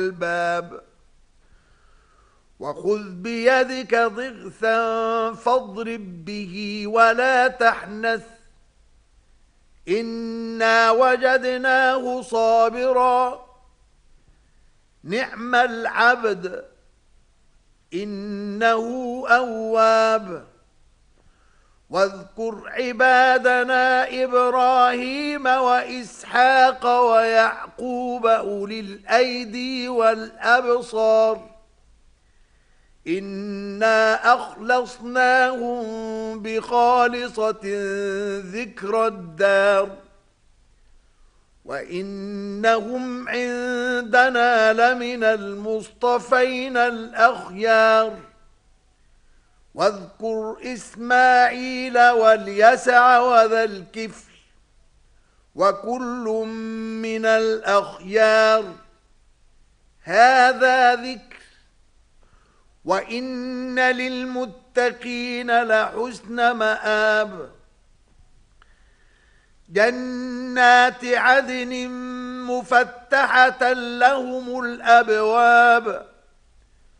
الباب وخذ بيدك ضغثا فاضرب به ولا تحنث إنا وجدناه صابرا نعم العبد إنه أواب واذكر عبادنا إبراهيم وإسحاق ويعقوب أولي الأيدي والأبصار إنا أخلصناهم بخالصة ذكر الدار وإنهم عندنا لمن المصطفين الأخيار واذكر إسماعيل واليسع وذا الكفل وكل من الأخيار هذا ذكر وإن للمتقين لحسن مآب جنات عدن مفتحة لهم الأبواب